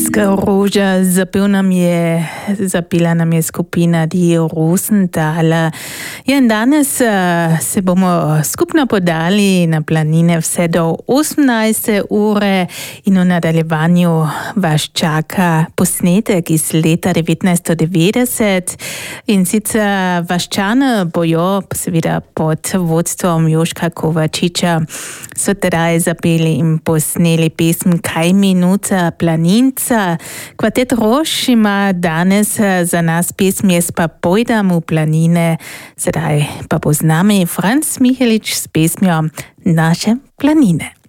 Planinska roža zapila nam je skupina Die Rosenthal. Ja, danes se bomo skupno podali na planine vse do 18. ure in v nadaljevanju vas čaka posnetek iz leta 1990 in sicer Vaščane bojo, seveda pod vodstvom Joška Kovačiča, so tedaj zapeli in posneli pesem Kaj minuta planinca. Kvartet Rož ima danes za nas pesm Jaz pa pojdam v planine. Sedaj pa bo z nami Franz Mihelič s pesmjo Naše planine.